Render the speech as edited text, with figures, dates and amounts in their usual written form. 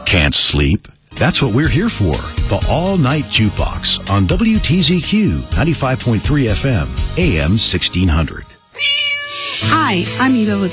Can't sleep? That's what we're here for. The All-Night Jukebox on WTZQ 95.3 FM, AM 1600. Hi, I'm Eva with